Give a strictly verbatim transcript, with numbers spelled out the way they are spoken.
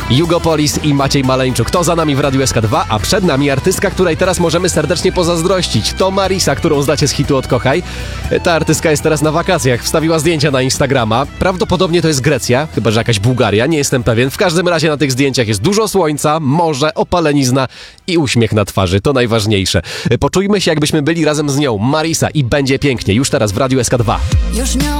Jugopolis i Maciej Maleńczuk. To za nami w Radiu S K dwa, a przed nami artystka, której teraz możemy serdecznie pozazdrościć. To Marisa, którą znacie z hitu Odkochaj. Ta artystka jest teraz na wakacjach. Wstawiła zdjęcia na Instagrama. Prawdopodobnie to jest Grecja, chyba że jakaś Bułgaria, nie jestem pewien. W każdym razie na tych zdjęciach jest dużo słońca, morze, opalenizna i uśmiech na twarzy. To najważniejsze. Poczujmy się, jakbyśmy byli razem z nią. Marisa i będzie pięknie. Już teraz w Radiu S K dwa. Już miał